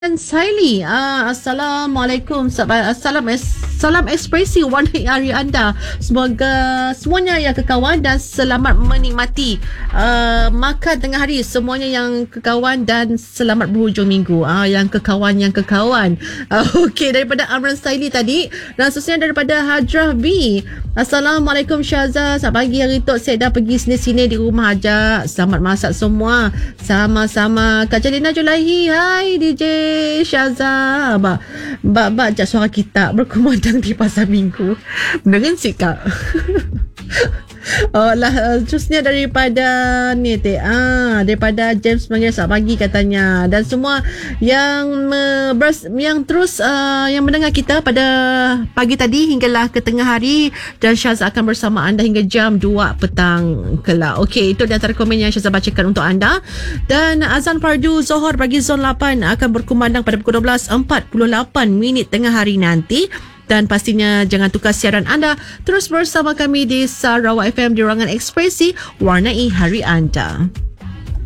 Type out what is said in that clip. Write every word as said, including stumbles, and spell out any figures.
Dan Saili, uh, Assalamualaikum, Salam, salam ekspresi warna hari anda. Semoga semuanya yang kekawan dan selamat menikmati uh, makan tengah hari. Semuanya yang kekawan dan selamat berhujung minggu. uh, Yang kekawan, yang kekawan. uh, Okey, daripada Amran Saili tadi. Dan seterusnya daripada Hajrah B. Assalamualaikum Syazah, selamat pagi hari tu. Saya dah pergi sini-sini di rumah aja. Selamat masak semua. Sama-sama. Kak Jalina Julaihi, hai D J Syazah. Bak, bak, bak jak suara kita berkumandang di pasar minggu. Beneran sih Kak. Oh lah, uh, terusnya daripada ni teh ah daripada James Manggil selamat pagi katanya, dan semua yang uh, bers, yang terus uh, yang mendengar kita pada pagi tadi hinggalah ke tengah hari, dan Syazah akan bersama anda hingga jam dua petang kelak. Okey, itu di antara komen yang Syazah bacakan untuk anda. Dan azan fardu Zohor bagi zon lapan akan berkumandang pada pukul dua belas empat puluh lapan minit tengah hari nanti. Dan pastinya jangan tukar siaran anda. Terus bersama kami di Sarawak F M di ruangan ekspresi warnai hari anda.